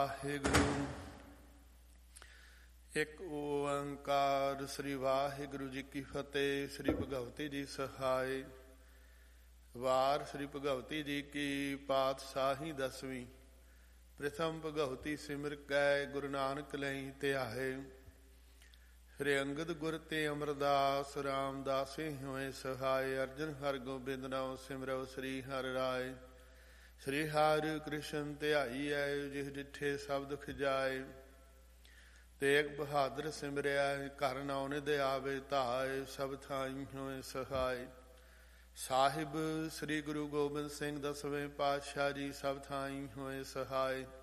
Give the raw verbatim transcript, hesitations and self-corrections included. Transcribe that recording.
ਵਾਹਿਗੁਰੂ। ਇੱਕ ਓੰਕਾਰ। ਸ੍ਰੀ ਵਾਹਿਗੁਰੂ ਜੀ ਕੀ ਫਤਿਹ। ਸ੍ਰੀ ਭਗਵਤੀ ਜੀ ਸਹਾਇ। ਵਾਰ ਸ੍ਰੀ ਭਗਵਤੀ ਜੀ ਕੀ ਪਾਤਸ਼ਾਹੀ ਦਸਵੀਂ। ਪ੍ਰਥਮ ਭਗਵਤੀ ਸਿਮਰ ਕੈ ਗੁਰੂ ਨਾਨਕ ਲਈ ਧਿਆਏ। ਸ੍ਰੀ ਅੰਗਦ ਗੁਰ ਤੇ ਅਮਰਦਾਸ ਰਾਮਦਾਸੇ ਹੋਏ ਸਹਾਇ। ਅਰਜਨ ਹਰਿ ਗੋਬਿੰਦ ਨਾਮ ਸਿਮਰਉ ਸ੍ਰੀ ਹਰਿ ਰਾਏ। ਸ੍ਰੀ ਹਰਿ ਕ੍ਰਿਸ਼ਨ ਧਿਆਈਐ ਜਿਹ ਡਿਠੇ ਸਭ ਦੁਖ ਜਾਏ। ਤੇਗ ਬਹਾਦਰ ਸਿਮਰਿਆ ਘਰ ਨਾਉ ਨਿਧ ਆਵੇ ਧਾਇ। ਸਭ ਥਾਈ ਹੋਏ ਸਹਾਇ। ਸਾਹਿਬ ਸ੍ਰੀ ਗੁਰੂ ਗੋਬਿੰਦ ਸਿੰਘ ਦਸਵੇਂ ਪਾਤਸ਼ਾਹ ਜੀ ਸਭ ਥਾਈ ਹੋਏ ਸਹਾਇ।